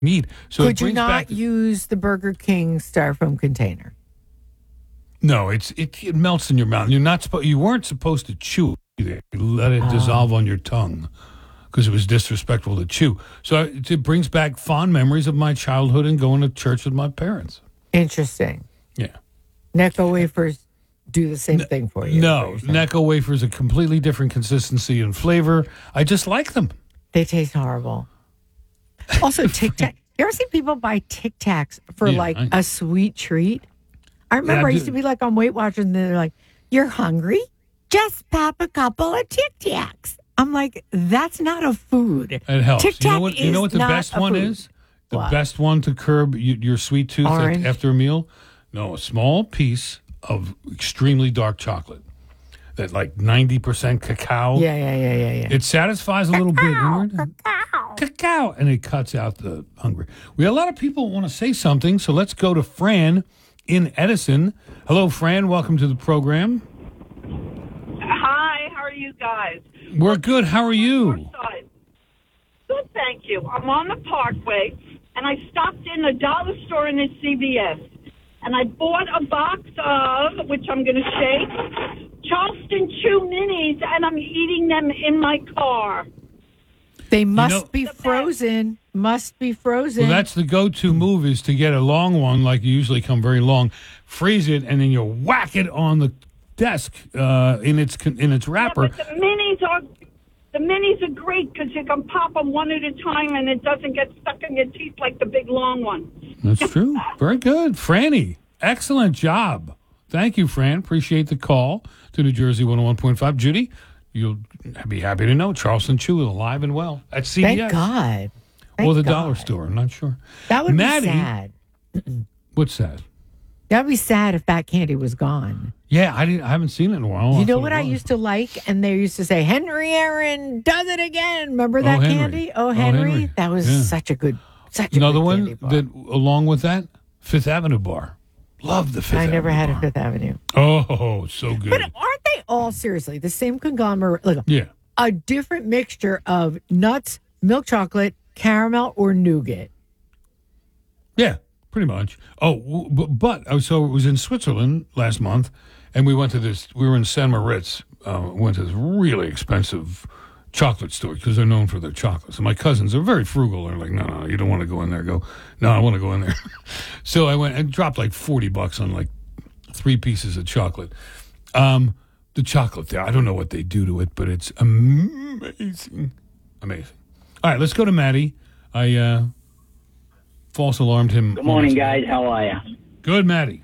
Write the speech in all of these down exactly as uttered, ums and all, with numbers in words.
need. So Could it you brings not back, use the Burger King styrofoam container? No, it's it, it melts in your mouth. You're not supposed. You weren't supposed to chew it either. You let it dissolve on your tongue because it was disrespectful to chew. So it, it brings back fond memories of my childhood and going to church with my parents. Interesting. Yeah. Necco wafers do the same thing for you. No, Necco wafers are completely different consistency and flavor. I just like them. They taste horrible. Also, Tic Tac. You ever seen people buy Tic Tacs for Yeah, like I- a sweet treat? I remember Yeah, I used to be like on Weight Watchers and they're like, "You're hungry? Just pop a couple of Tic Tacs." I'm like, that's not a food. It helps. Tic You know Tac what? You know is what the not best a one food. is? The What? best one to curb you, your sweet tooth at- Orange? after a meal? No, a small piece of extremely dark chocolate. That like ninety percent cacao. Yeah, yeah, yeah, yeah, yeah. It satisfies a little bit inward. Cacao. Cacao. And it cuts out the hunger. We have a lot of people want to say something, so let's go to Fran in Edison. Hello, Fran. Welcome to the program. Hi, how are you guys? We're good. How are you? Northside. Good, thank you. I'm on the Parkway, and I stopped in a dollar store in a C V S, and I bought a box of, which I'm going to shake, Charleston Chew Minis, and I'm eating them in my car. They must know- be frozen. Must be frozen. Well, that's the go-to move is to get a long one, like you usually come very long, freeze it, and then you whack it on the desk uh, in its con- in its Yeah, wrapper. but the minis are the minis are great because you can pop them one at a time, and it doesn't get stuck in your teeth like the big long one. That's true. Very good. Franny, excellent job. Thank you, Fran. Appreciate the call to New Jersey one oh one point five. Judy, you'll be happy to know Charleston Chew is alive and well at C V S. Thank God. Or Thank the God. dollar store. I'm not sure. That would Maddie, be sad. What's that? That would be sad if that candy was gone. Yeah, I, didn't, I haven't seen it in a while. You I know thought what it I was. used to like? And they used to say, Henry Aaron does it again. Remember that Oh, Henry. candy? Oh, Oh, Henry. Henry. That was Yeah. such a good, such a Another good one candy bar. that, along with that, Fifth Avenue bar. Love the Fifth I Avenue never had bar. a Fifth Avenue. Oh, so good. But aren't they all, seriously, the same conglomerate? Look, Yeah. a different mixture of nuts, milk chocolate, caramel, or nougat. Yeah, pretty much. Oh, w- but, but uh, so it was in Switzerland last month, and we went to this. We were in San Moritz. Uh, went to this really expensive chocolate store because they're known for their chocolates. And my cousins are very frugal. They're like, no, no, you don't want to go in there. I go, no, I want to go in there. So I went and dropped like forty bucks on like three pieces of chocolate. Um, the chocolate there, I don't know what they do to it, but it's amazing, amazing. All right, let's go to Maddie. I uh, false alarmed him. Good morning, guys. How are you? Good, Maddie.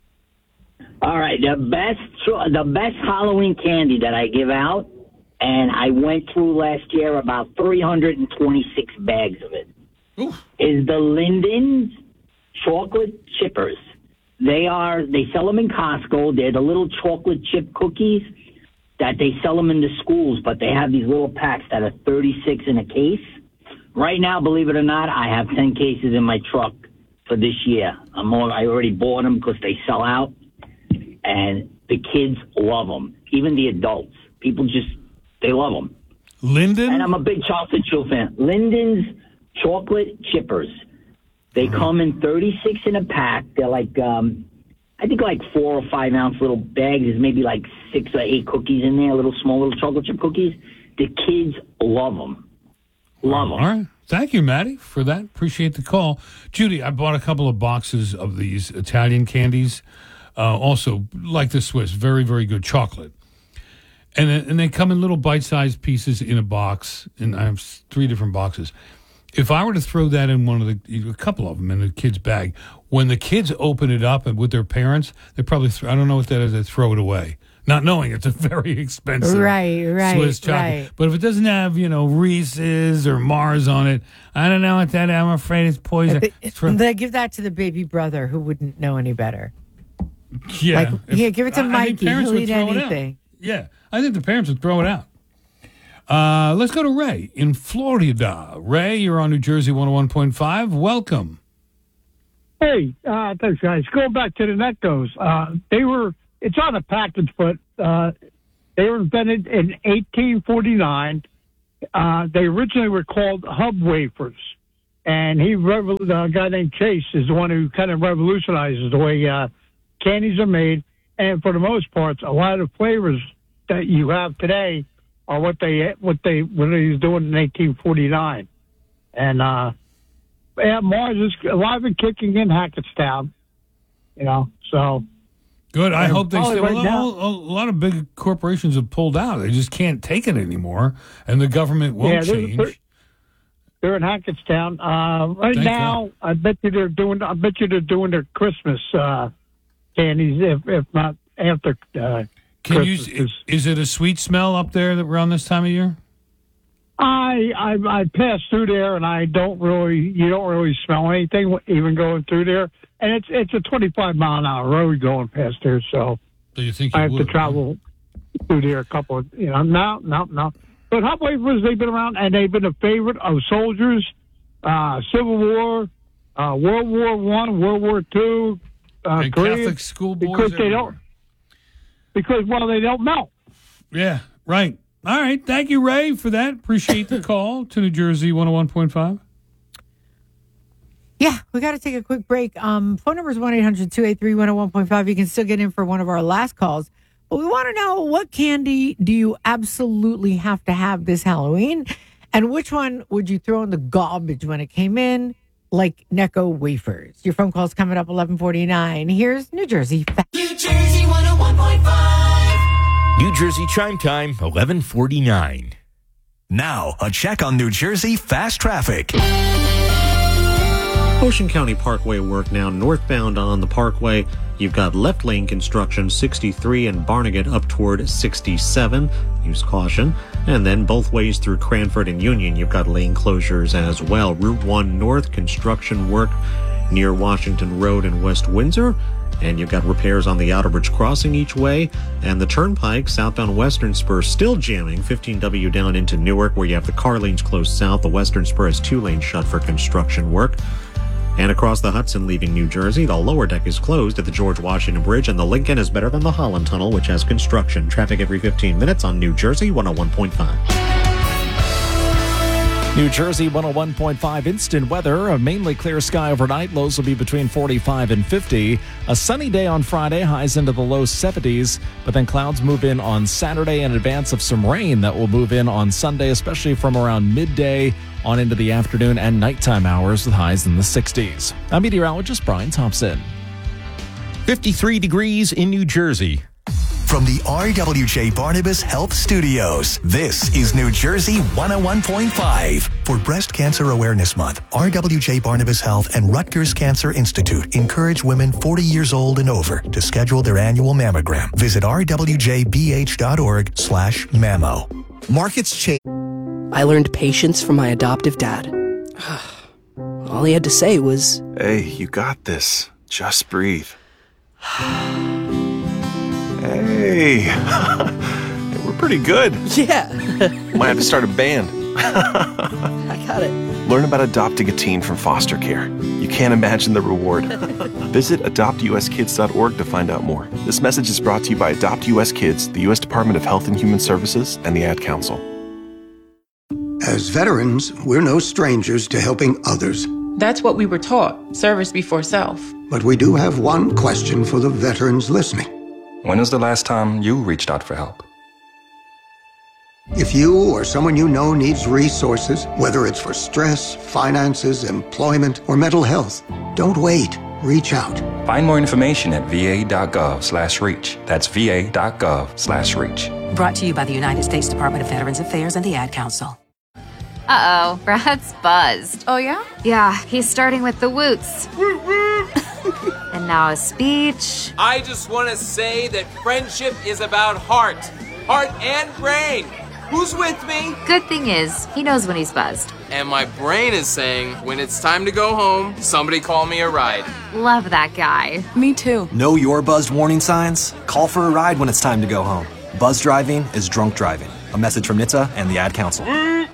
All right, the best the best Halloween candy that I give out, and I went through last year about three hundred twenty-six bags of it, Oof. is the Linden's chocolate chippers. They are they sell them in Costco. They're the little chocolate chip cookies that they sell them in the schools, but they have these little packs that are thirty-six in a case. Right now, believe it or not, I have ten cases in my truck for this year. I'm all, I already bought them because they sell out, and the kids love them. Even the adults, people just they love them. Linden? And I'm a big chocolate chew fan. Linden's chocolate chippers. They come in thirty-six in a pack. They're like, um, I think like four or five ounce little bags. There's maybe like six or eight cookies in there, little small little chocolate chip cookies. The kids love them. Love them. All right. Thank you, Maddie, for that. Appreciate the call. Judy, I bought a couple of boxes of these Italian candies. Uh, also, like the Swiss, very, very good chocolate. And, and they come in little bite-sized pieces in a box, and I have three different boxes. If I were to throw that in one of the, a couple of them in the kid's bag, when the kids open it up and with their parents, they probably, th- I don't know what that is, they throw it away. Not knowing it's a very expensive Right, right, Swiss chocolate. right. But if it doesn't have, you know, Reese's or Mars on it, I don't know what that, I'm afraid it's poison. They, Throw- they give that to the baby brother who wouldn't know any better. yeah. Like, If- here, give it to I- I think Mikey. parents He'll would eat throw it out. anything. Yeah, I think the parents would throw it out. Uh, let's go to Ray in Florida. Ray, you're on New Jersey one oh one point five. Welcome. Hey, uh, thanks, guys. Going back to the Neckos, uh, they were, it's on a package, but uh, they were invented in eighteen forty-nine. Uh, they originally were called hub wafers. and he, revol- a guy named Chase, is the one who kind of revolutionizes the way uh, candies are made. And for the most part, a lot of flavors that you have today are what they what they what they was doing in eighteen forty-nine. And uh, yeah, Mars is alive and kicking in Hackettstown. You know, so. Good. I hope they stay. Right Well, now, a, a lot of big corporations have pulled out. They just can't take it anymore, and the government won't yeah, they're, change. They're, they're in Hackettstown uh, right Thank now. God. I bet you they're doing. I bet you they're doing their Christmas uh, candies, if if not after. Uh, Can Christmas. you? Is it a sweet smell up there around this time of year? I, I I pass through there and I don't really. You don't really smell anything even going through there. And it's it's a twenty-five mile an hour road going past there, so Do you think you I have would? to travel through there a couple of, you know, no, no, no. But hot wafers, they've been around, and they've been a favorite of soldiers, uh, Civil War, uh, World War One, World War Two, uh, And Korea, Catholic school boys because they everywhere. don't, because well, they don't melt. Yeah, right. All right. Thank you, Ray, for that. Appreciate the call to New Jersey one oh one point five. Yeah, we got to take a quick break. Um, phone number is one eight hundred two eight three one oh one point five. You can still get in for one of our last calls. But we want to know, what candy do you absolutely have to have this Halloween? And which one would you throw in the garbage when it came in, like Necco wafers? Your phone call's coming up eleven forty-nine. Here's New Jersey. New Jersey one oh one point five. New Jersey Chime Time, eleven forty-nine. Now, a check on New Jersey fast traffic. Ocean County Parkway work now northbound on the Parkway. You've got left lane construction sixty-three and Barnegat up toward sixty-seven. Use caution. And then both ways through Cranford and Union, you've got lane closures as well. Route one North construction work near Washington Road in West Windsor. And you've got repairs on the Outerbridge crossing each way. And the Turnpike, southbound Western Spur, still jamming. fifteen W down into Newark, where you have the car lanes closed south. The Western Spur has two lanes shut for construction work. And across the Hudson leaving New Jersey, the lower deck is closed at the George Washington Bridge, and the Lincoln is better than the Holland Tunnel, which has construction. Traffic every fifteen minutes on New Jersey one oh one point five. New Jersey one oh one point five instant weather. A mainly clear sky overnight. Lows will be between forty-five and fifty. A sunny day on Friday. Highs into the low seventies. But then clouds move in on Saturday in advance of some rain that will move in on Sunday, especially from around midday on into the afternoon and nighttime hours with highs in the sixties. I'm meteorologist Brian Thompson. fifty-three degrees in New Jersey. From the R W J Barnabas Health Studios, this is New Jersey one oh one point five. For Breast Cancer Awareness Month, R W J Barnabas Health and Rutgers Cancer Institute encourage women forty years old and over to schedule their annual mammogram. Visit rwjbh.org slash mammo. Markets change. I learned patience from my adoptive dad. All he had to say was, "Hey, you got this. Just breathe." Hey, we're pretty good. Yeah. Might have to start a band. I got it. Learn about adopting a teen from foster care. You can't imagine the reward. Visit adopt u s kids dot org to find out more. This message is brought to you by Adopt U S Kids, the U S Department of Health and Human Services, and the Ad Council. As veterans, we're no strangers to helping others. That's what we were taught, service before self. But we do have one question for the veterans listening. When was the last time you reached out for help? If you or someone you know needs resources, whether it's for stress, finances, employment, or mental health, don't wait. Reach out. Find more information at va.gov slash reach. That's va.gov slash reach. Brought to you by the United States Department of Veterans Affairs and the Ad Council. Uh-oh, Brad's buzzed. Oh, yeah? Yeah, he's starting with the woots. And now a speech. I just want to say that friendship is about heart. Heart and brain. Who's with me? Good thing is, he knows when he's buzzed. And my brain is saying, when it's time to go home, somebody call me a ride. Love that guy. Me too. Know your buzzed warning signs? Call for a ride when it's time to go home. Buzz driving is drunk driving. A message from N H T S A and the Ad Council.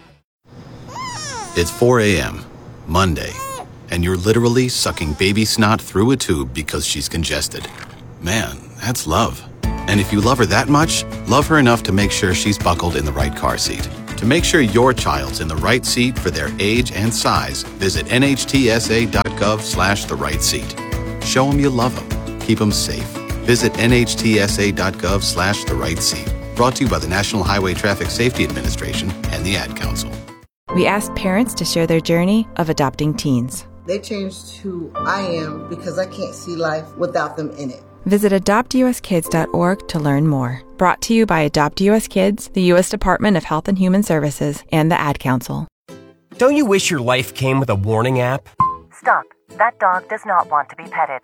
It's four a.m., Monday, and you're literally sucking baby snot through a tube because she's congested. Man, that's love. And if you love her that much, love her enough to make sure she's buckled in the right car seat. To make sure your child's in the right seat for their age and size, visit nhtsa.gov slash the right seat. Show them you love them. Keep them safe. Visit nhtsa.gov slash the right seat. Brought to you by the National Highway Traffic Safety Administration and the Ad Council. We asked parents to share their journey of adopting teens. They changed who I am because I can't see life without them in it. Visit adopt u s kids dot org to learn more. Brought to you by Adopt U S Kids, the U S Department of Health and Human Services, and the Ad Council. Don't you wish your life came with a warning app? Stop. That dog does not want to be petted.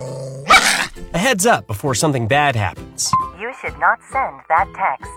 A heads up before something bad happens. You should not send that text.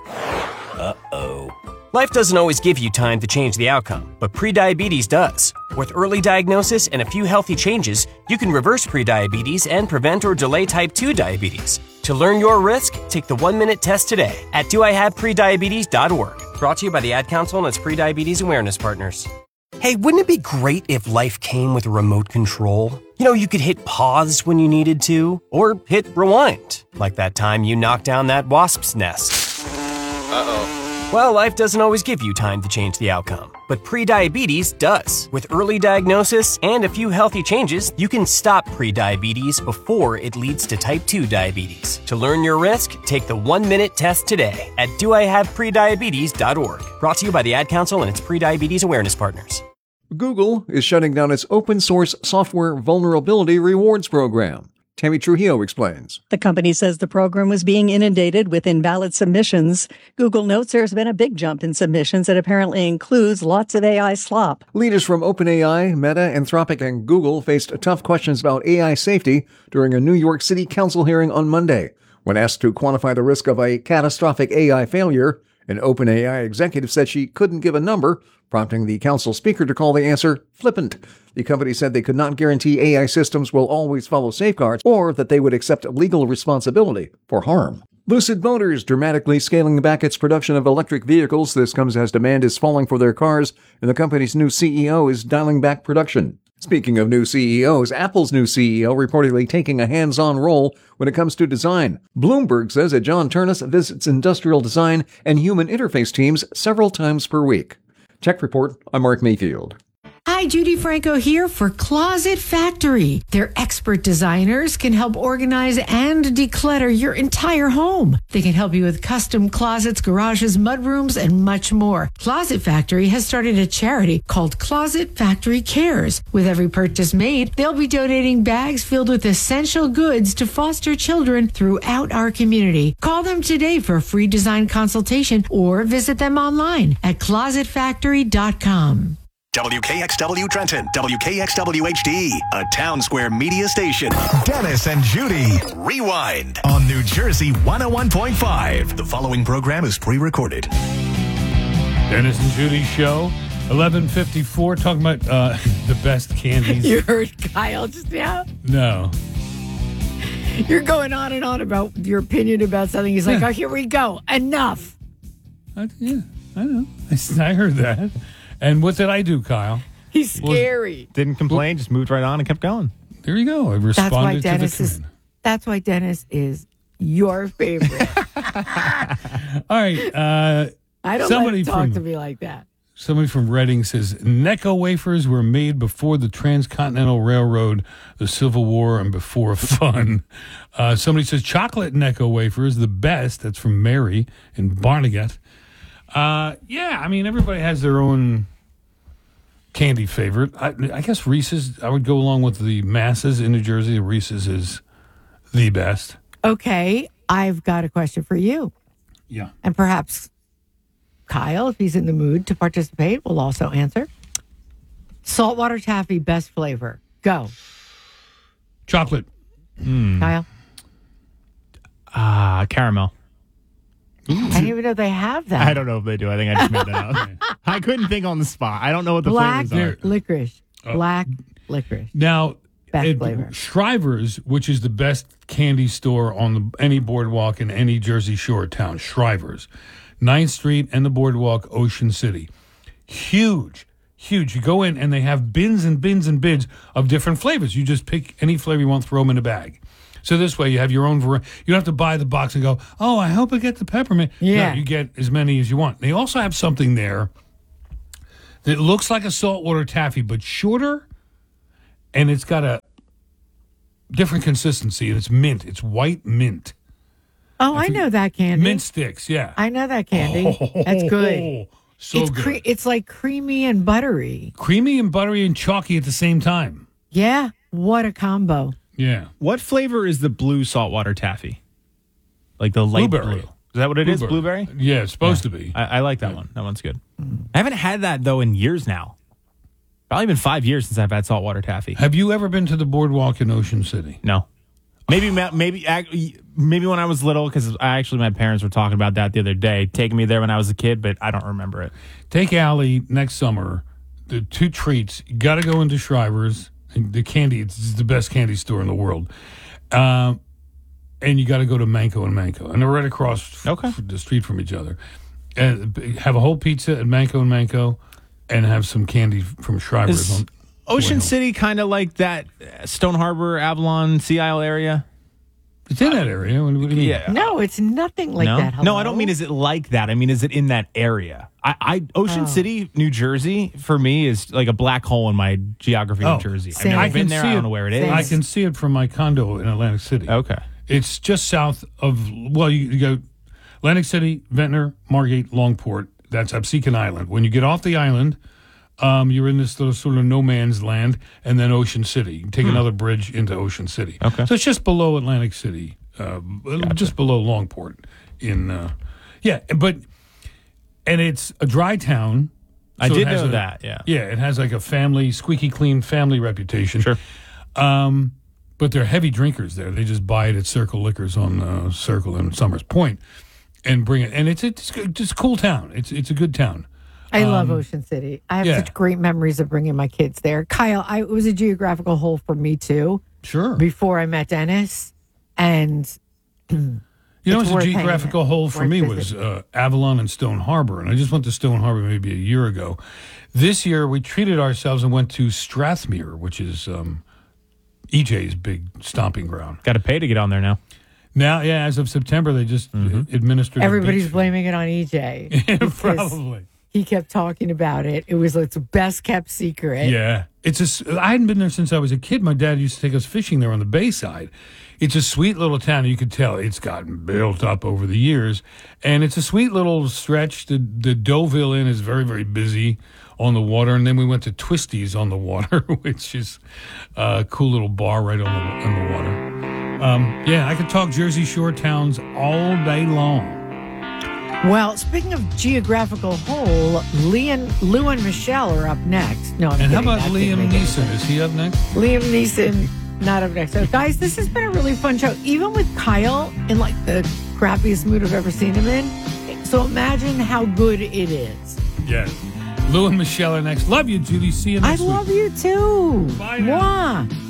Uh-oh. Life doesn't always give you time to change the outcome, but prediabetes does. With early diagnosis and a few healthy changes, you can reverse prediabetes and prevent or delay type two diabetes. To learn your risk, take the one-minute test today at do I have prediabetes dot org. Brought to you by the Ad Council and its prediabetes awareness partners. Hey, wouldn't it be great if life came with a remote control? You know, you could hit pause when you needed to, or hit rewind, like that time you knocked down that wasp's nest. Uh-oh. Well, life doesn't always give you time to change the outcome, but prediabetes does. With early diagnosis and a few healthy changes, you can stop prediabetes before it leads to type two diabetes. To learn your risk, take the one-minute test today at do I have prediabetes dot org. Brought to you by the Ad Council and its prediabetes awareness partners. Google is shutting down its open-source software vulnerability rewards program. Tammy Trujillo explains. The company says the program was being inundated with invalid submissions. Google notes there's been a big jump in submissions that apparently includes lots of A I slop. Leaders from OpenAI, Meta, Anthropic, and Google faced tough questions about A I safety during a New York City Council hearing on Monday. When asked to quantify the risk of a catastrophic A I failure, an OpenAI executive said she couldn't give a number, prompting the council speaker to call the answer flippant. The company said they could not guarantee A I systems will always follow safeguards or that they would accept legal responsibility for harm. Lucid Motors dramatically scaling back its production of electric vehicles. This comes as demand is falling for their cars, and the company's new C E O is dialing back production. Speaking of new C E Os, Apple's new C E O reportedly taking a hands-on role when it comes to design. Bloomberg says that John Ternus visits industrial design and human interface teams several times per week. Tech Report, I'm Mark Mayfield. Hi, Judy Franco here for Closet Factory. Their expert designers can help organize and declutter your entire home. They can help you with custom closets, garages, mudrooms, and much more. Closet Factory has started a charity called Closet Factory Cares. With every purchase made, they'll be donating bags filled with essential goods to foster children throughout our community. Call them today for a free design consultation or visit them online at closet factory dot com. W K X W Trenton, W K X W H D, a Town Square media station. Dennis and Judy, Rewind on New Jersey one oh one point five. The following program is pre-recorded. Dennis and Judy show, eleven fifty-four, talking about uh, the best candies. You heard Kyle just now? No. You're going on and on about your opinion about something. He's like, Yeah. oh, here we go. Enough. I, yeah, I know. I heard that. And what did I do, Kyle? He's scary. Didn't complain, just moved right on and kept going. There you go. I responded That's why to Dennis the is. trend. That's why Dennis is your favorite. All right. Uh, I don't somebody let him talk from, to me like that. Somebody from Reading says Necco wafers were made before the Transcontinental Railroad, the Civil War, and before fun. Uh, somebody says chocolate Necco wafers, the best. That's from Mary in Barnegat. Uh, yeah, I mean, everybody has their own candy favorite. I, I guess Reese's, I would go along with the masses in New Jersey. Reese's is the best. Okay, I've got a question for you. Yeah. And perhaps Kyle, if he's in the mood to participate, will also answer. Saltwater taffy, best flavor. Go. Chocolate. Mm. Kyle? Ah, uh, caramel. I didn't even know they have that. I don't know if they do. I think I just made that up. I couldn't think on the spot. I don't know what the Black flavors are. licorice. Oh. Black licorice. Now, Best it- flavor. Shriver's, which is the best candy store on the, any boardwalk in any Jersey Shore town, Shriver's. ninth Street and the boardwalk, Ocean City. Huge, huge. You go in and they have bins and bins and bins of different flavors. You just pick any flavor you want, throw them in a bag. So this way you have your own variety. You don't have to buy the box and go, oh, I hope I get the peppermint. Yeah. No, you get as many as you want. They also have something there It looks like a saltwater taffy, but shorter, and it's got a different consistency, and it's mint. It's white mint. Oh, I, I know that candy. Mint sticks, yeah. I know that candy. Oh, That's good. So it's good. Cre- it's like creamy and buttery. Creamy and buttery and chalky at the same time. Yeah, what a combo. Yeah. What flavor is the blue saltwater taffy? Like the light Blueberry. blue. Is that what it Blueberry. is? Blueberry? Yeah, it's supposed yeah. to be. I, I like that yeah. one. That one's good. I haven't had that, though, in years now. Probably been five years since I've had saltwater taffy. Have you ever been to the boardwalk in Ocean City? No. Maybe maybe maybe when I was little, because I actually, my parents were talking about that the other day, taking me there when I was a kid, but I don't remember it. Take Allie next summer. The two treats. You got to go into Shriver's. The candy, it's the best candy store in the world. Uh, and you got to go to Manco and Manco. And they're right across okay. f- the street from each other. And have a whole pizza at Manco and Manco and have some candy from Shriver's. Is on Ocean City kind of like that Stone Harbor, Avalon, Sea Isle area? It's in that area. What do you mean? Yeah. No, it's nothing like no? that. Hello? No, I don't mean is it like that. I mean, is it in that area? I, I Ocean oh. City, New Jersey, for me is like a black hole in my geography oh, of New Jersey. same. I've never I been can there. see I it, don't know where it is. I can see it from my condo in Atlantic City. Okay. It's just south of, well, you, you go Atlantic City, Ventnor, Margate, Longport. That's Absecon Island. When you get off the island, um, you're in this little sort of no man's land, and then Ocean City. You can take hmm. another bridge into Ocean City. Okay. So it's just below Atlantic City, uh, gotcha. just below Longport. In uh, yeah, but and it's a dry town. I so did it has know a, that. Yeah, yeah, it has like a family, squeaky clean family reputation. Sure. Um, but they're heavy drinkers there. They just buy it at Circle Liquors on uh, Circle and Summers Point and bring it. And it's it's just a cool town. It's it's a good town. I um, love Ocean City. I have yeah. such great memories of bringing my kids there. Kyle, I, it was a geographical hole for me too. Sure. Before I met Dennis, and you know, it's a geographical hole for me was uh, Avalon and Stone Harbor, and I just went to Stone Harbor maybe a year ago. This year, we treated ourselves and went to Strathmere, which is um, E J's big stomping ground. Got to pay to get on there now. Now, yeah, as of September, they just mm-hmm. administered. Everybody's blaming it on E J. Probably. He kept talking about it. It was like the best kept secret. Yeah. It's a, I hadn't been there since I was a kid. My dad used to take us fishing there on the Bayside. It's a sweet little town. You could tell it's gotten built up over the years. And it's a sweet little stretch. The, the Deauville Inn is very, very busy on the water. And then we went to Twisties on the water, which is a cool little bar right on the, on the water. Um, yeah, I could talk Jersey Shore towns all day long. Well, speaking of geographical hole, Lee and, Lou and Michelle are up next. No, I'm And kidding. how about That Liam didn't make Neeson? Is he up next? Liam Neeson, not up next. So, guys, this has been a really fun show. Even with Kyle in, like, the crappiest mood I've ever seen him in. So imagine how good it is. Yeah. Lou and Michelle are next. Love you, Judy. See you next I week. love you, too. Bye now. Mwah.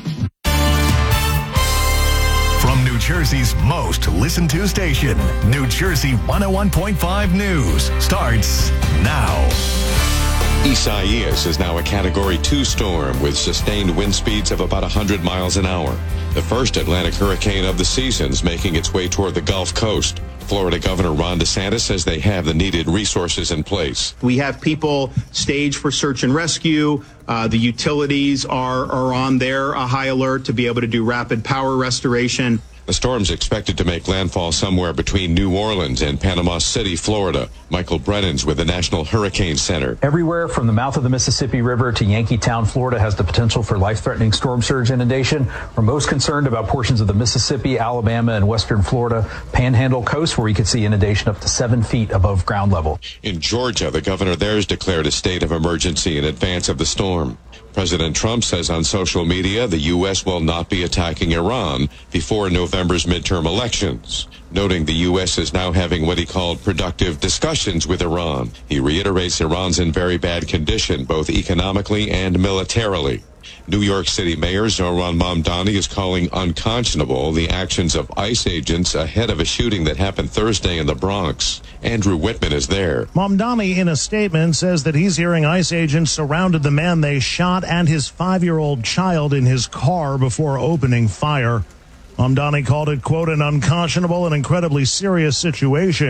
From New Jersey's most listened to station, New Jersey one oh one point five News starts now. Isaias is now a Category two storm with sustained wind speeds of about one hundred miles an hour. The first Atlantic hurricane of the season is making its way toward the Gulf Coast. Florida Governor Ron DeSantis says they have the needed resources in place. We have people staged for search and rescue. Uh, the utilities are, are on their uh, high alert to be able to do rapid power restoration. The storm's expected to make landfall somewhere between New Orleans and Panama City, Florida. Michael Brennan's with the National Hurricane Center. Everywhere from the mouth of the Mississippi River to Yankeetown, Florida has the potential for life-threatening storm surge inundation. We're most concerned about portions of the Mississippi, Alabama, and western Florida Panhandle coast, where we could see inundation up to seven feet above ground level. In Georgia, the governor there has declared a state of emergency in advance of the storm. President Trump says on social media the U S will not be attacking Iran before November's midterm elections, noting the U S is now having what he called productive discussions with Iran. He reiterates Iran's in very bad condition, both economically and militarily. New York City Mayor Zohran Mamdani is calling unconscionable the actions of ICE agents ahead of a shooting that happened Thursday in the Bronx. Andrew Whitman is there. Mamdani, in a statement, says that he's hearing ICE agents surrounded the man they shot and his five-year-old child in his car before opening fire. Mamdani called it, quote, an unconscionable and incredibly serious situation.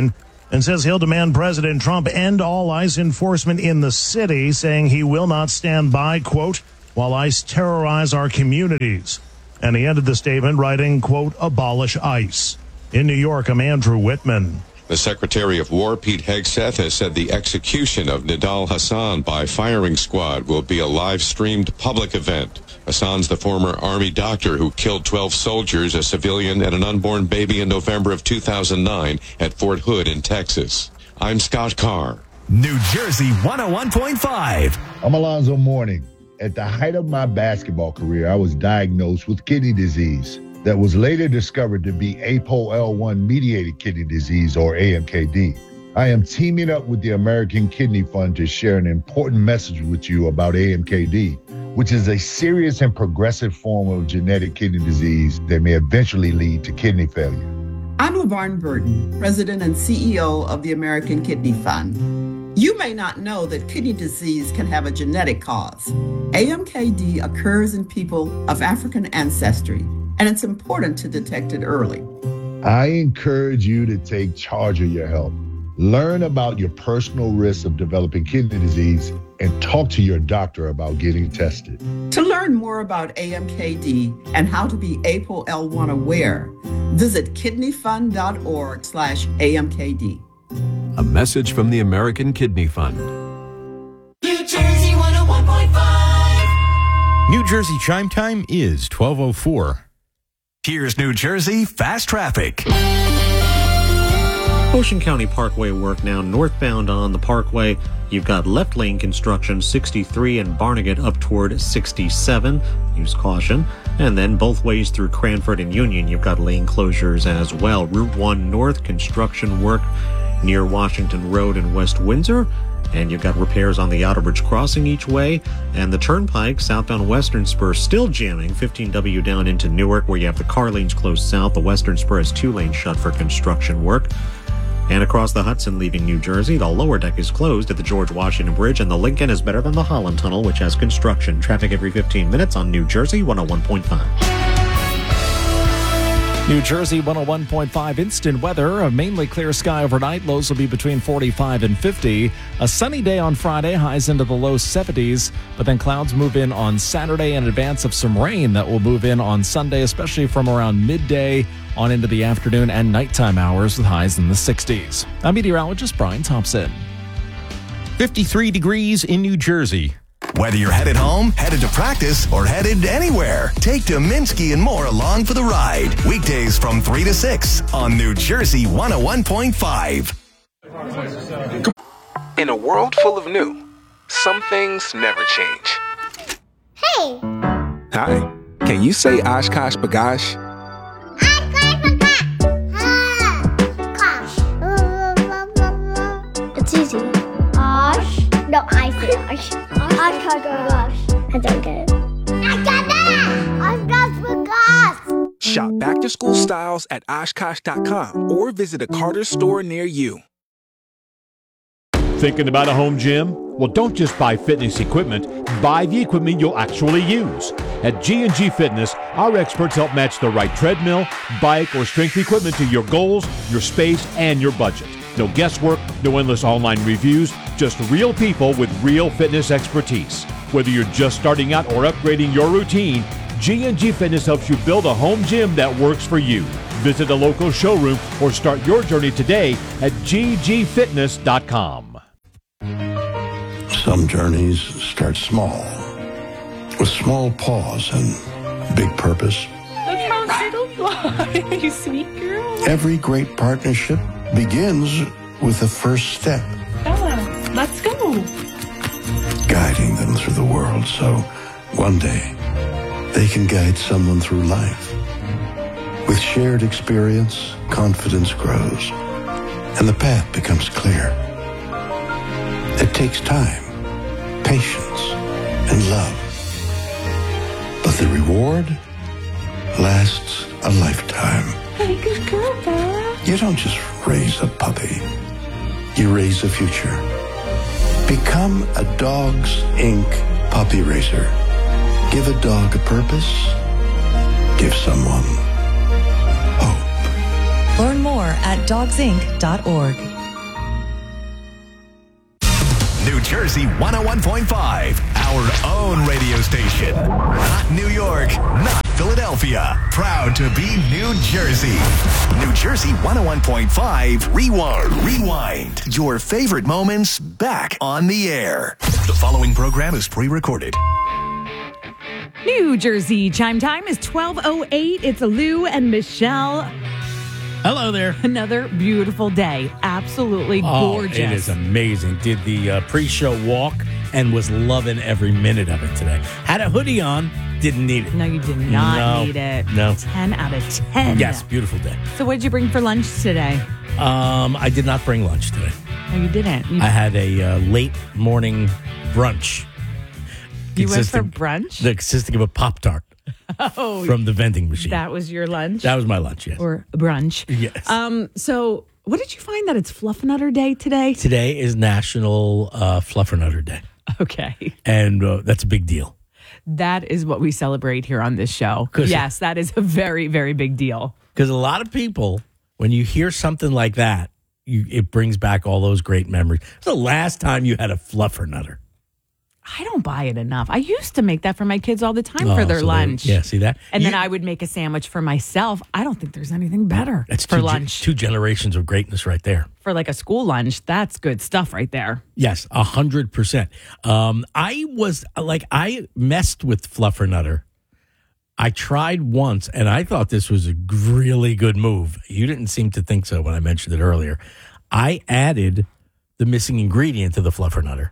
and says he'll demand President Trump end all ICE enforcement in the city, saying he will not stand by, quote, while ICE terrorize our communities. And he ended the statement writing, quote, abolish ICE. In New York, I'm Andrew Whitman. The Secretary of War, Pete Hegseth, has said the execution of Nidal Hassan by firing squad will be a live-streamed public event. Hassan's the former Army doctor who killed twelve soldiers, a civilian, and an unborn baby in November of two thousand nine at Fort Hood in Texas. I'm Scott Carr. New Jersey one oh one point five. I'm Alonzo Mourning. At the height of my basketball career, I was diagnosed with kidney disease that was later discovered to be A P O L one mediated kidney disease, or A M K D. I am teaming up with the American Kidney Fund to share an important message with you about A M K D, which is a serious and progressive form of genetic kidney disease that may eventually lead to kidney failure. I'm LaVarn Burton, President and C E O of the American Kidney Fund. You may not know that kidney disease can have a genetic cause. A M K D occurs in people of African ancestry, and it's important to detect it early. I encourage you to take charge of your health. Learn about your personal risks of developing kidney disease and talk to your doctor about getting tested. To learn more about A M K D and how to be A P O L one aware, visit kidneyfund.org slash AMKD. A message from the American Kidney Fund. New Jersey one oh one point five. New Jersey chime time is twelve oh four. Here's New Jersey Fast Traffic. Ocean County Parkway work now northbound on the Parkway. You've got left lane construction sixty-three and Barnegat up toward sixty-seven. Use caution. And then both ways through Cranford and Union, you've got lane closures as well. Route one North construction work near Washington Road in West Windsor. And you've got repairs on the Outerbridge crossing each way. And the Turnpike, southbound Western Spur, still jamming. fifteen W down into Newark, where you have the car lanes closed south. The Western Spur has two lanes shut for construction work. And across the Hudson leaving New Jersey, the lower deck is closed at the George Washington Bridge, and the Lincoln is better than the Holland Tunnel, which has construction. Traffic every fifteen minutes on New Jersey one oh one point five. New Jersey one oh one point five instant weather. A mainly clear sky overnight. Lows will be between forty-five and fifty. A sunny day on Friday. Highs into the low seventies. But then clouds move in on Saturday in advance of some rain that will move in on Sunday, especially from around midday on into the afternoon and nighttime hours with highs in the sixties. I'm meteorologist Brian Thompson. fifty-three degrees in New Jersey. Whether you're headed home, headed to practice, or headed anywhere, take Dominski and more along for the ride. Weekdays from three to six on New Jersey one oh one point five. In a world full of new, some things never change. Hey! Hi. Can you say Oshkosh B'gosh? It's easy. Osh. No, I say Osh. Oshkosh B'gosh. I don't get it. I got that! Oshkosh B'gosh. Shop back to school styles at Oshkosh dot com or visit a Carter's store near you. Thinking about a home gym? Well, don't just buy fitness equipment. Buy the equipment you'll actually use. At G and G Fitness, our experts help match the right treadmill, bike, or strength equipment to your goals, your space, and your budget. No guesswork, no endless online reviews, just real people with real fitness expertise. Whether you're just starting out or upgrading your routine, G and G Fitness helps you build a home gym that works for you. Visit a local showroom or start your journey today at g g fitness dot com. Some journeys start small, with small pause and big purpose. Look how little fly, you sweet girl. Every great partnership begins with the first step. Bella, let's go. Guiding them through the world so one day they can guide someone through life. With shared experience, confidence grows, and the path becomes clear. It takes time, patience, and love. But the reward lasts a lifetime. Hey, good girl, Bella. You don't just raise a puppy. You raise a future. Become a Dogs Incorporated puppy raiser. Give a dog a purpose. Give someone hope. Learn more at dogs inc dot org. New Jersey one oh one point five, our own radio station. Not New York, not Philadelphia. Proud to be New Jersey. New Jersey one oh one point five, Rewind. Rewind. Your favorite moments back on the air. The following program is pre-recorded. New Jersey chime time is twelve oh eight. It's Lou and Michelle. Hello there. Another beautiful day. Absolutely gorgeous. Oh, it is amazing. Did the uh, pre-show walk and was loving every minute of it today. Had a hoodie on, didn't need it. No, you did not no, need it. No. ten out of ten. Yes, beautiful day. So what did you bring for lunch today? Um, I did not bring lunch today. No, you didn't. You, I had a uh, late morning brunch. you went for consisting- brunch? Consisting of a Pop-Tart Oh, from the vending machine. that was your lunch? That was my lunch, yes. Or brunch? Yes. Um. So what did you find that it's Fluffernutter Day today? Today is National uh, Fluffernutter Day. Okay. And uh, that's a big deal. That is what we celebrate here on this show. 'Cause- Yes, that is a very, very big deal. Because a lot of people, when you hear something like that, you, it brings back all those great memories. What's the last time you had a Fluffernutter? I don't buy it enough. I used to make that for my kids all the time Oh, for their so they- lunch. yeah, see that? And You- then I would make a sandwich for myself. I don't think there's anything better That's for two, ge- lunch. two generations of greatness right there. For like a school lunch, that's good stuff right there. Yes, a hundred percent. Um, I was like, I messed with Fluffernutter. I tried once, and I thought this was a really good move. You didn't seem to think so when I mentioned it earlier. I added the missing ingredient to the Fluffernutter.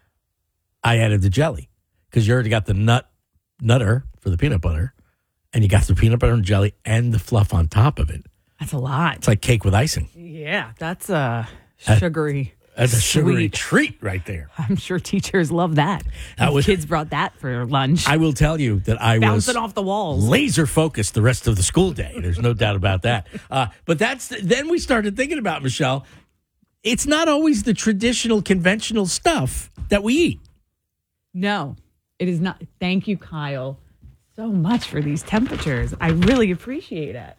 I added the jelly because you already got the nut nutter for the peanut butter, and you got the peanut butter and jelly and the fluff on top of it. That's a lot. It's like cake with icing. Yeah, that's a That- sugary. That's a sugary sweet. treat right there. I'm sure teachers love that. That If was- kids brought that for lunch. I will tell you that I was Bouncing off the walls. laser focused the rest of the school day. There's no doubt about that. Uh, but that's then we started thinking about, Michelle, it's not always the traditional, conventional stuff that we eat. No, it is not. Thank you, Kyle, so much for these temperatures. I really appreciate it.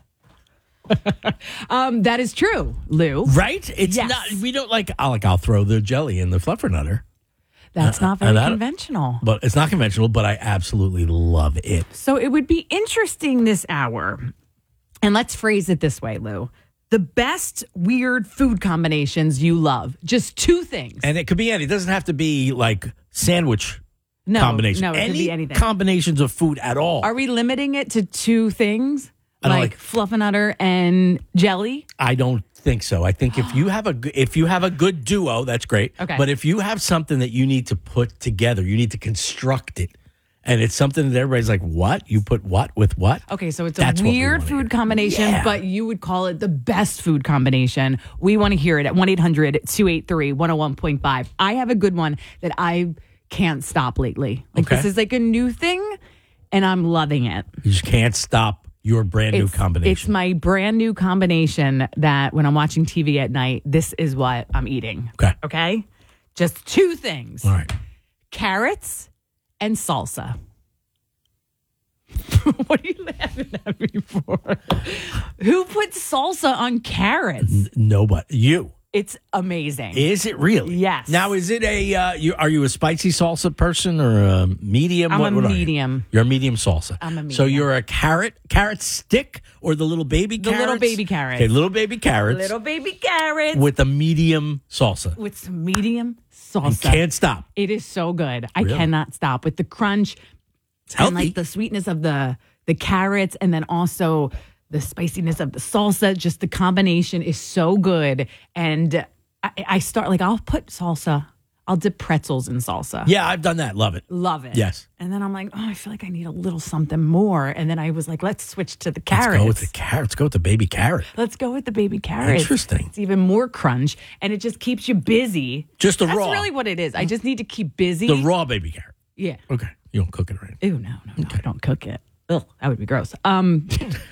um, that is true, Lou. Right? It's Yes. not. We don't like. I'll like. I'll throw the jelly in the Fluffernutter. That's Uh, not very and I- conventional. But it's not conventional. But I absolutely love it. So it would be interesting this hour. And let's phrase it this way, Lou. The best weird food combinations you love. Just two things. And it could be any. It doesn't have to be like sandwich No, combination. no, it could any be anything. combinations of food at all. Are we limiting it to two things? I don't Like, like- Fluffernutter and jelly? I don't think so. I think if you have a g- if you have a good duo, that's great. Okay. But if you have something that you need to put together, you need to construct it, and it's something that everybody's like, "What? You put what with what?" Okay, so it's That's a what we weird wanna food hear. combination, Yeah. but you would call it the best food combination. We want to hear it at one eight hundred two eight three one oh one point five. I have a good one that I can't stop lately. Like Okay. this is like a new thing, and I'm loving it. You just can't stop your brand new It's- combination. It's my brand new combination that when I'm watching T V at night, this is what I'm eating. Okay. Okay? Just two things. All right. Carrots and salsa. What are you laughing at me for? Who puts salsa on carrots? Nobody. You. It's amazing. Is it really? Yes. Now, is it a? Uh, you, are you a spicy salsa person or a medium? I'm what, a what are you? medium. You're a medium salsa. I'm a So medium. you're a carrot carrot stick or the little baby The carrots? little baby carrots. Okay, little baby carrots Little baby carrots with a medium salsa. with some medium You salsa. can't stop. It is so good. I Really? cannot stop with the crunch and healthy. like the sweetness of the the carrots, and then also the spiciness of the salsa. Just the combination is so good. And I, I start like I'll put salsa. I'll dip pretzels in salsa. Yeah, I've done that. Love it. Love it. Yes. And then I'm like, oh, I feel like I need a little something more. And then I was like, let's switch to the Let's carrots. go with the carrots. Go with the baby carrot. Let's go with the baby carrots. Interesting. It's even more crunch, and it just keeps you busy. Just the That's raw. really what it is. I just need to keep busy. The raw baby carrot. Yeah. Okay. You don't cook it right. Ew, no, no, no. I don't cook it. Ugh, that would be gross. Um,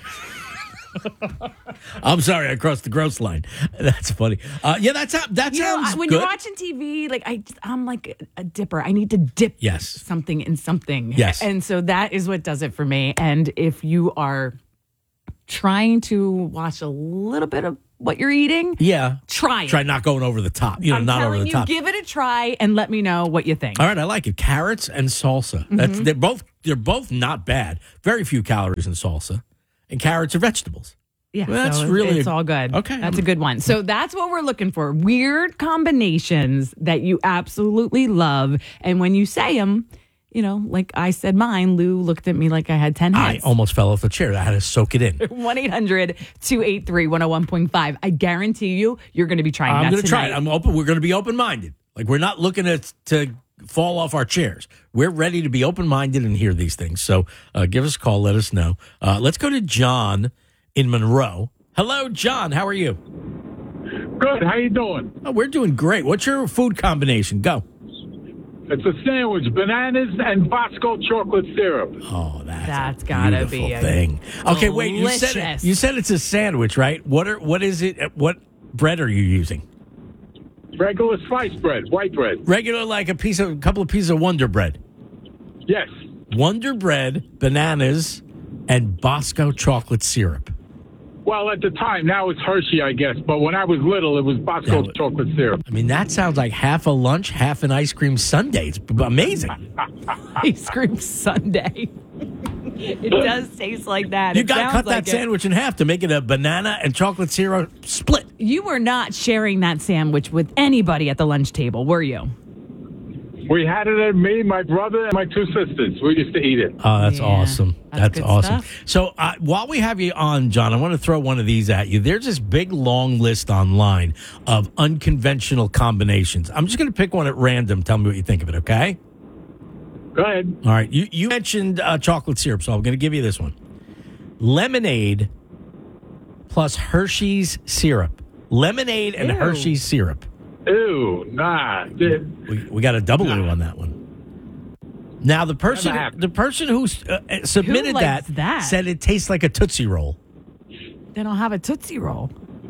I'm sorry, I crossed the gross line. That's funny. Uh, yeah, that's how, that you know, sounds I- when good. you're watching T V, like I, I'm like a dipper. I need to dip Yes. something in something. Yes. And so that is what does it for me. And if you are trying to watch a little bit of what you're eating, Yeah. try it. Try not going over the top. You know, I'm not over telling the you, top. give it a try and let me know what you think. All right, I like it. Carrots and salsa. That's Mhm. they're both they're both not bad. Very few calories in salsa, and carrots are vegetables. Yeah, Well, that's so really it's a- all good. Okay, That's a good one. So that's what we're looking for. Weird combinations that you absolutely love. And when you say them, you know, like I said mine, Lou looked at me like I had ten I heads. almost fell off the chair. I had to soak it in. one eight hundred two eight three one oh one point five. I guarantee you, you're going to be trying I'm that going to try tonight. it. I'm open. We're going to be open minded. Like we're not looking at to fall off our chairs. We're ready to be open minded and hear these things. So uh, give us a call. Let us know. Uh, let's go to John in Monroe. Hello, John. How are you? Good. How you doing? Oh, we're doing great. What's your food combination? Go. It's a sandwich, bananas and Bosco chocolate syrup. Oh, that's, that's gotta beautiful be a thing. Okay, wait. You said it, delicious. you said it's a sandwich, right? What are what is it? What bread are you using? Regular sliced bread, white bread. Regular, like a piece of a couple of pieces of Wonder Bread. Yes. Wonder Bread, bananas, and Bosco chocolate syrup. Well, at the time, now it's Hershey, I guess. But when I was little, it was Bosco chocolate syrup. I mean, that sounds like half a lunch, half an ice cream sundae. It's b- amazing. Ice cream sundae. It does taste like that. You It got to sounds cut like that it. sandwich in half to make it a banana and chocolate syrup split. You were not sharing that sandwich with anybody at the lunch table, were you? We had it at me, my brother, and my two sisters. We used to eat it. Oh, that's awesome. That's, good awesome. stuff. So uh, while we have you on, John, I want to throw one of these at you. There's this big, long list online of unconventional combinations. I'm just going to pick one at random. Tell me what you think of it, okay? Go ahead. All right. You, you mentioned uh, chocolate syrup, so I'm going to give you this one. Lemonade plus Hershey's syrup. Lemonade and Ew. Hershey's syrup. Ew, nah. We, we got a double ew on that one. Now the person, Never happened. the person who uh, submitted Who that, likes that? said it tastes like a Tootsie Roll. They don't have a Tootsie Roll.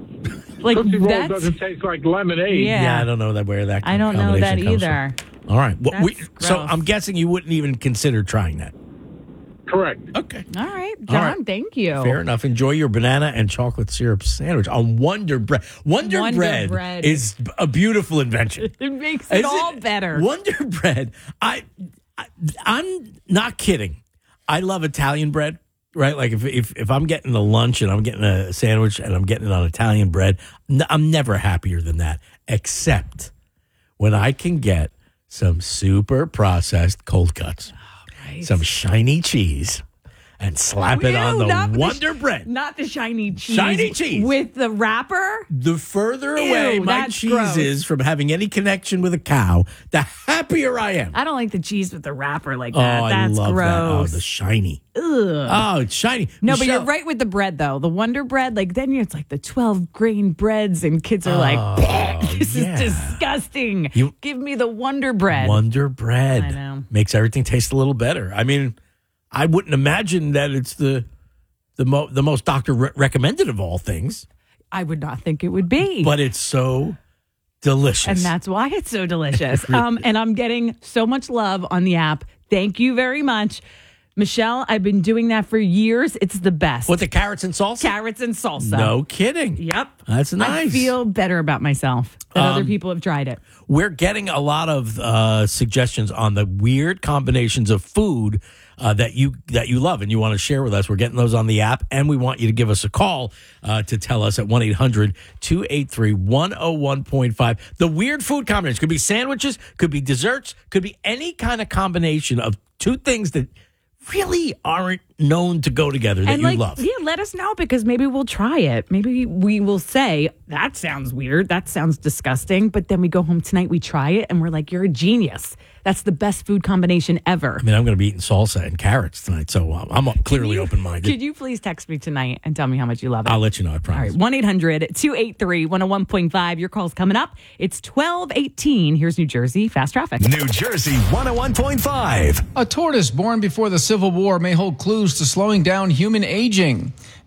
Like Tootsie Roll that's, doesn't taste like lemonade. Yeah. I don't know that where that. I don't know that combination comes either. from. All right. Well, we, That's so gross. I'm guessing you wouldn't even consider trying that. Correct. Okay. All right, All John, right. thank you. Fair enough. Enjoy your banana and chocolate syrup sandwich on Wonder Bread. Wonder, Wonder Bread, Bread. is a beautiful invention. It makes it Is all better. Wonder Bread. I, I, I'm not kidding. I love Italian bread. Right, like if, if if I'm getting a lunch and I'm getting a sandwich and I'm getting it on Italian bread, n- I'm never happier than that. Except when I can get some super processed cold cuts, some shiny cheese, and slap it Ew, on the not the Wonder sh- Bread. Not the shiny cheese. Shiny cheese. with the wrapper. The further Ew, away my that's cheese gross. is from having any connection with a cow, the happier I am. I don't like the cheese with the wrapper like Oh, that. That's I love that. Oh, gross. the shiny. Ugh. Oh, it's shiny. No, but you're Michelle- right with the bread though. The Wonder Bread, like then it's like the twelve grain breads, and kids are like, Oh, "Bleh, "This yeah. is disgusting." You- Give me the Wonder Bread. Wonder Bread I know. makes everything taste a little better. I mean, I wouldn't imagine that it's the the mo- the most doctor re- recommended of all things, I would not think it would be, but it's so delicious. and that's why it's so delicious. um, and I'm getting so much love on the app. Thank you very much, Michelle. I've been doing that for years. It's the best. What, the carrots and salsa? Carrots and salsa. No kidding. Yep. That's nice. I feel better about myself that other Um, people have tried it. We're getting a lot of uh, suggestions on the weird combinations of food uh, that you that you love and you want to share with us. We're getting those on the app, and we want you to give us a call uh, to tell us at one eight hundred two eight three one oh one point five. The weird food combinations could be sandwiches, could be desserts, could be any kind of combination of two things that really aren't known to go together that And you like, love. yeah, let us know because maybe we'll try it. Maybe we will say that sounds weird, that sounds disgusting, but then we go home tonight, we try it, and we're like, "You're a genius. That's the best food combination ever." I mean, I'm going to be eating salsa and carrots tonight, so um, I'm clearly open-minded. Could you please text me tonight and tell me how much you love it? I'll let you know, I promise. All right, one eight hundred two eight three one oh one point five. Your call's coming up. It's twelve eighteen. Here's New Jersey Fast Traffic. New Jersey one oh one point five. A tortoise born before the Civil War may hold clues to slowing down human aging.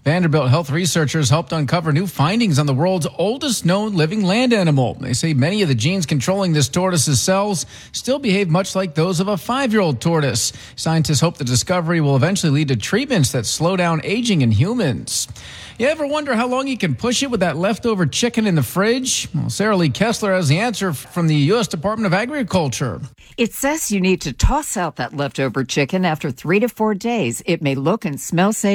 Vanderbilt health researchers helped uncover new findings on the world's oldest known living land animal. They say many of the genes controlling this tortoise's cells still behave much like those of a five-year-old tortoise. Scientists hope the discovery will eventually lead to treatments that slow down aging in humans. You ever wonder how long you can push it with that leftover chicken in the fridge? Well, Sarah Lee Kessler has the answer from the U S Department of Agriculture. It says you need to toss out that leftover chicken after three to four days. It may look and smell safe.